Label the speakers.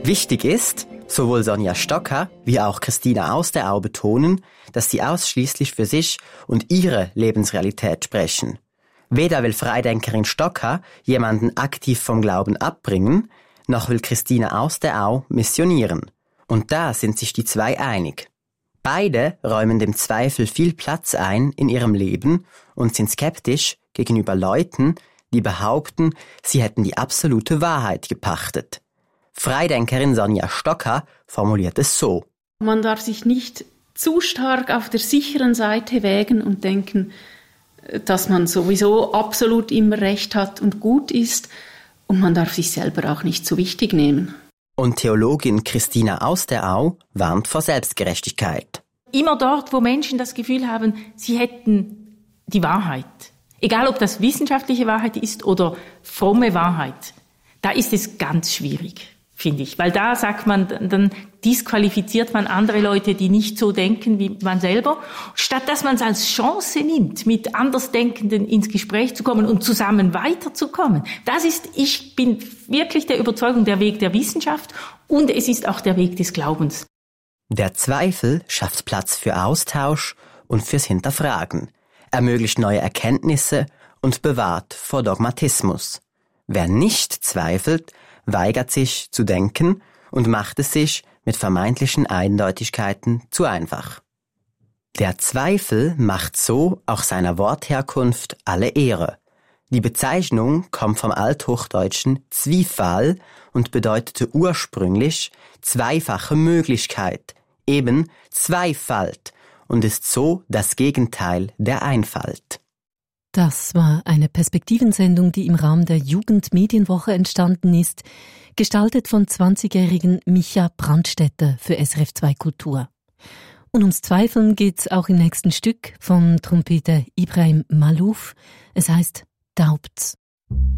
Speaker 1: Wichtig ist, sowohl Sonja Stocker wie auch Christina Austerau betonen, dass sie ausschließlich für sich und ihre Lebensrealität sprechen. Weder will Freidenkerin Stocker jemanden aktiv vom Glauben abbringen, noch will Christina Austerau missionieren. Und da sind sich die zwei einig. Beide räumen dem Zweifel viel Platz ein in ihrem Leben und sind skeptisch gegenüber Leuten, die behaupten, sie hätten die absolute Wahrheit gepachtet. Freidenkerin Sonja Stocker formuliert es so:
Speaker 2: Man darf sich nicht zu stark auf der sicheren Seite wägen und denken, dass man sowieso absolut immer Recht hat und gut ist, und man darf sich selber auch nicht zu wichtig nehmen.
Speaker 1: Und Theologin Christina Austerau warnt vor Selbstgerechtigkeit.
Speaker 3: Immer dort, wo Menschen das Gefühl haben, sie hätten die Wahrheit, egal ob das wissenschaftliche Wahrheit ist oder fromme Wahrheit, da ist es ganz schwierig, finde ich. Weil da sagt man, dann disqualifiziert man andere Leute, die nicht so denken wie man selber. Statt dass man es als Chance nimmt, mit Andersdenkenden ins Gespräch zu kommen und zusammen weiterzukommen. Das ist, ich bin wirklich der Überzeugung, der Weg der Wissenschaft, und es ist auch der Weg des Glaubens.
Speaker 1: Der Zweifel schafft Platz für Austausch und fürs Hinterfragen, ermöglicht neue Erkenntnisse und bewahrt vor Dogmatismus. Wer nicht zweifelt, weigert sich zu denken und macht es sich mit vermeintlichen Eindeutigkeiten zu einfach. Der Zweifel macht so auch seiner Wortherkunft alle Ehre. Die Bezeichnung kommt vom althochdeutschen Zwiefal und bedeutete ursprünglich zweifache Möglichkeit, eben Zweifalt, und ist so das Gegenteil der Einfalt.
Speaker 4: Das war eine Perspektivensendung, die im Rahmen der Jugendmedienwoche entstanden ist, gestaltet von 20-jährigen Micha Brandstätter für SRF 2 Kultur. Und ums Zweifeln geht's auch im nächsten Stück vom Trompeter Ibrahim Malouf. Es heißt Doubts.